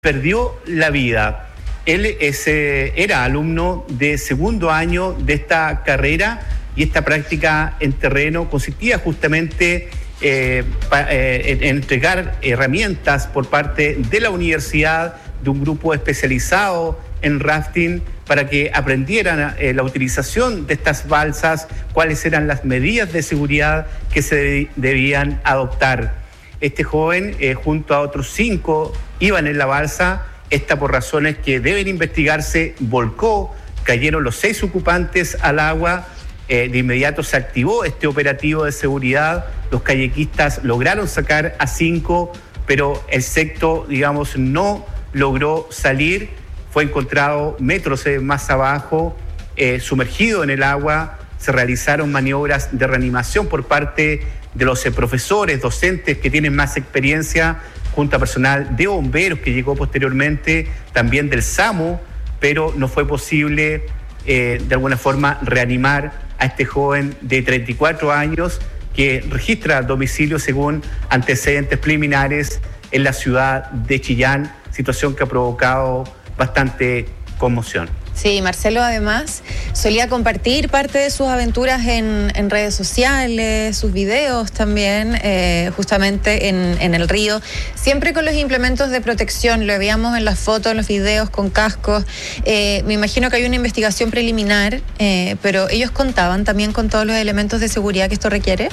perdió la vida. Él era alumno de segundo año de esta carrera y esta práctica en terreno consistía justamente en entregar herramientas por parte de la universidad, de un grupo especializado en rafting, para que aprendieran la utilización de estas balsas, cuáles eran las medidas de seguridad que se debían adoptar. Este joven, junto a otros 5, iban en la balsa. Esta, por razones que deben investigarse, volcó, cayeron los 6 ocupantes al agua. De inmediato se activó este operativo de seguridad. Los kayakistas lograron sacar a 5, pero el sexto, no logró salir. Fue encontrado metros más abajo, sumergido en el agua. Se realizaron maniobras de reanimación por parte de los profesores, docentes que tienen más experiencia, junto a personal de bomberos que llegó posteriormente, también del SAMU, pero no fue posible de alguna forma reanimar a este joven de 34 años que registra domicilio según antecedentes preliminares en la ciudad de Chillán, situación que ha provocado bastante conmoción. Sí, Marcelo además solía compartir parte de sus aventuras en redes sociales, sus videos también, justamente en el río, siempre con los implementos de protección. Lo veíamos en las fotos, en los videos, con cascos. Me imagino que hay una investigación preliminar, pero ellos contaban también con todos los elementos de seguridad que esto requiere.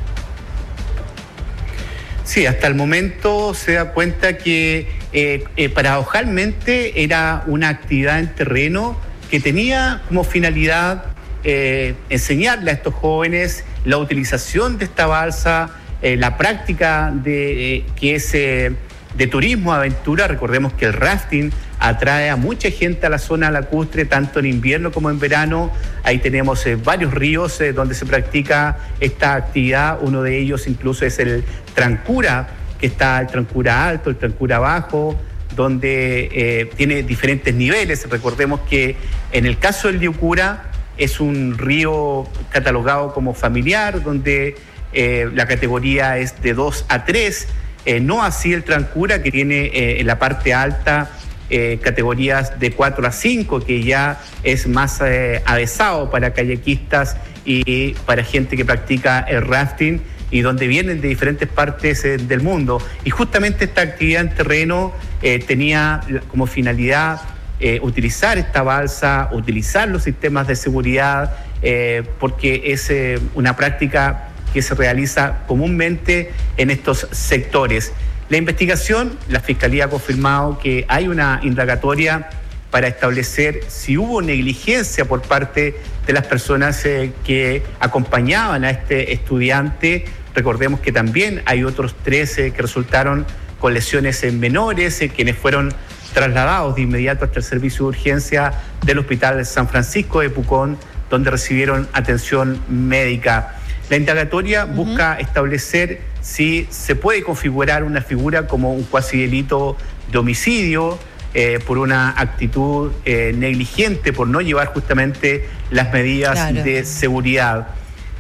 Sí, hasta el momento se da cuenta que paradojalmente era una actividad en terreno que tenía como finalidad enseñarle a estos jóvenes la utilización de esta balsa, la práctica que es de turismo, aventura. Recordemos que el rafting atrae a mucha gente a la zona lacustre, tanto en invierno como en verano. Ahí tenemos varios ríos donde se practica esta actividad. Uno de ellos incluso es el Trancura, que está el Trancura Alto, el Trancura Bajo, donde tiene diferentes niveles. Recordemos que en el caso del Liucura es un río catalogado como familiar, donde la categoría es de 2 a 3, no así el Trancura, que tiene en la parte alta categorías de 4 a 5, que ya es más avesado para kayakistas y para gente que practica el rafting, y donde vienen de diferentes partes del mundo. Y justamente esta actividad en terreno tenía como finalidad utilizar esta balsa, utilizar los sistemas de seguridad, porque es una práctica que se realiza comúnmente en estos sectores. La investigación, la Fiscalía ha confirmado que hay una indagatoria para establecer si hubo negligencia por parte de las personas que acompañaban a este estudiante. Recordemos que también hay otros 13 que resultaron con lesiones menores, quienes fueron trasladados de inmediato hasta el servicio de urgencia del Hospital San Francisco de Pucón, donde recibieron atención médica. La indagatoria busca establecer si se puede configurar una figura como un cuasi delito de homicidio por una actitud negligente, por no llevar justamente las medidas de seguridad.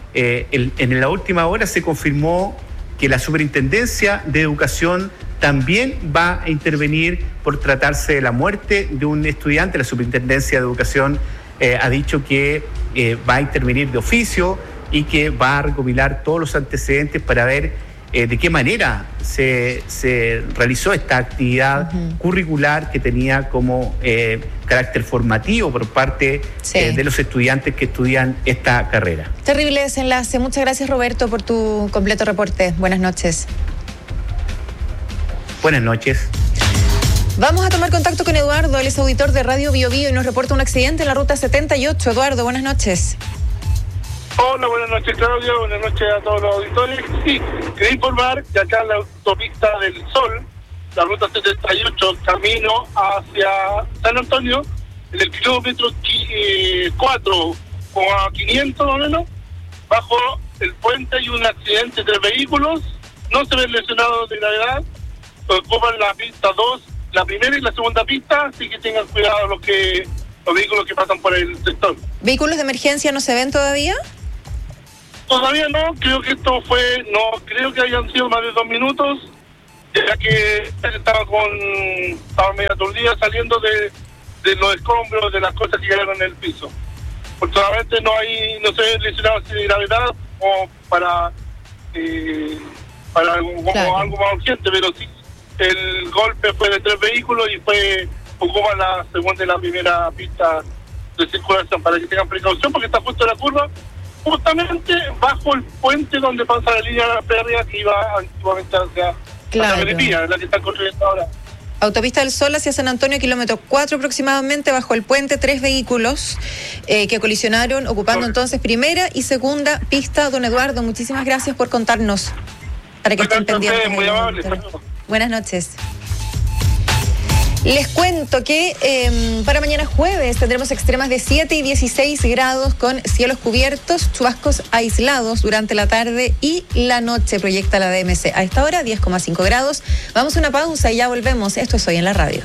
En la última hora se confirmó que la Superintendencia de Educación también va a intervenir por tratarse de la muerte de un estudiante. La Superintendencia de Educación ha dicho que va a intervenir de oficio y que va a recopilar todos los antecedentes para ver de qué manera se realizó esta actividad curricular que tenía como carácter formativo por parte de los estudiantes que estudian esta carrera. Terrible desenlace. Muchas gracias, Roberto, por tu completo reporte. Buenas noches. Buenas noches. Vamos a tomar contacto con Eduardo, él es auditor de Radio Bio Bio y nos reporta un accidente en la ruta 78. Eduardo, buenas noches. Hola, buenas noches, Claudio. Buenas noches a todos los auditores. Sí, quería informar que acá en la autopista del Sol, la ruta 78, camino hacia San Antonio, en el kilómetro 4, como a 500 más o menos, bajo el puente hay un accidente de vehículos. No se ven lesionados de gravedad. Ocupan la pista 2, la primera y la segunda pista, así que tengan cuidado los vehículos que pasan por el sector. ¿Vehículos de emergencia no se ven todavía? Todavía no, creo que esto no creo que hayan sido más de 2 minutos. ya que estaba medio aturdida saliendo de los escombros, de las cosas que quedaron en el piso. Afortunadamente no se lesionaron así de gravedad o para algo más urgente, pero sí el golpe fue de 3 vehículos y ocupa la segunda y la primera pista de circulación, para que tengan precaución, porque está justo en la curva, justamente bajo el puente donde pasa la línea férrea que iba antiguamente hacia Melipilla, la que están construyendo ahora. Autopista del Sol hacia San Antonio, kilómetro 4 aproximadamente, bajo el puente, 3 vehículos que colisionaron, ocupando entonces primera y segunda pista. Don Eduardo, muchísimas gracias por contarnos, para que estén pendientes. Muy amable. Buenas noches. Les cuento que para mañana jueves tendremos extremas de 7 y 16 grados con cielos cubiertos, chubascos aislados durante la tarde y la noche, proyecta la DMC. A esta hora 10,5 grados. Vamos a una pausa y ya volvemos. Esto es Hoy en la Radio.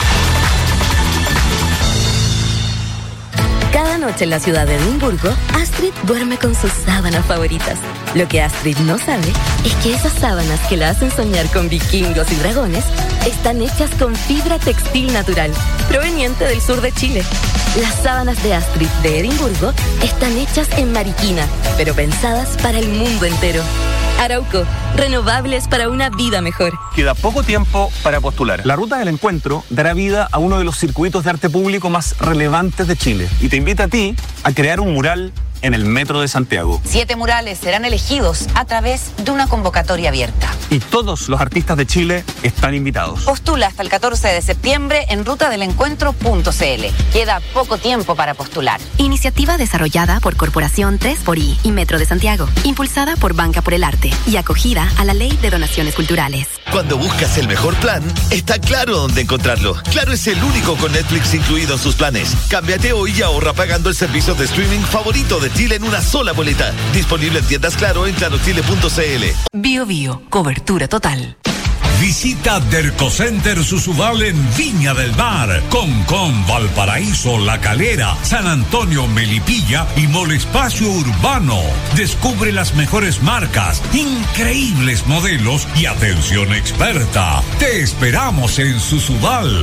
Cada noche en la ciudad de Edimburgo, Astrid duerme con sus sábanas favoritas. Lo que Astrid no sabe es que esas sábanas que la hacen soñar con vikingos y dragones están hechas con fibra textil natural, proveniente del sur de Chile. Las sábanas de Astrid de Edimburgo están hechas en Mariquina, pero pensadas para el mundo entero. Arauco, renovables para una vida mejor. Queda poco tiempo para postular. La Ruta del Encuentro dará vida a uno de los circuitos de arte público más relevantes de Chile y te invita a ti a crear un mural en el Metro de Santiago. 7 murales serán elegidos a través de una convocatoria abierta. Y todos los artistas de Chile están invitados. Postula hasta el 14 de septiembre en rutadelencuentro.cl. Queda poco tiempo para postular. Iniciativa desarrollada por Corporación 3xI y Metro de Santiago, impulsada por Banca por el Arte y acogida a la Ley de Donaciones Culturales. Cuando buscas el mejor plan, está Claro dónde encontrarlo. Claro es el único con Netflix incluido en sus planes. Cámbiate hoy y ahorra pagando el servicio de streaming favorito de Chile en una sola boleta. Disponible en tiendas Claro en clarochile.cl. Bio Bio, cobertura total. Visita Dercocenter Susubal en Viña del Mar, Concón, Valparaíso, La Calera, San Antonio, Melipilla y Mall Espacio Urbano. Descubre las mejores marcas, increíbles modelos y atención experta. Te esperamos en Susubal.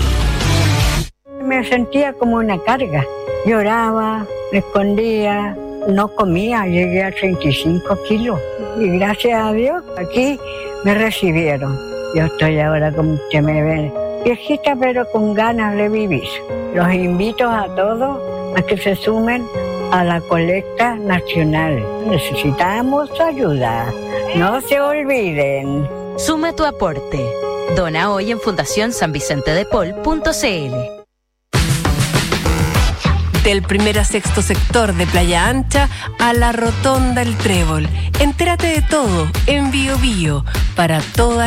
Me sentía como una carga. Lloraba, me escondía, no comía, llegué a 35 kilos. Y gracias a Dios, aquí me recibieron. Yo estoy ahora, como usted me ve, viejita pero con ganas de vivir. Los invito a todos a que se sumen a la colecta nacional. Necesitamos ayuda. No se olviden. Suma tu aporte. Dona hoy en fundacionsanvicentedepol.cl. Del primer a sexto sector de Playa Ancha a la Rotonda El Trébol. Entérate de todo en Bio Bio para toda